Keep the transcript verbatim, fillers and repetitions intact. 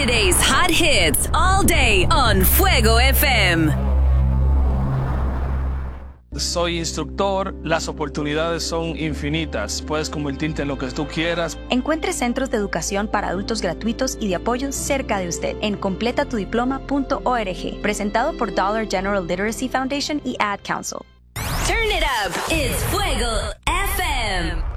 Today's hot hits all day on Fuego F M. Soy instructor, las oportunidades son infinitas, puedes convertirte en lo que tú quieras. Encuentre centros de educación para adultos gratuitos y de apoyo cerca de usted en completa tu diploma punto org, presentado por Dollar General Literacy Foundation y Ad Council. Turn it up, it's Fuego F M.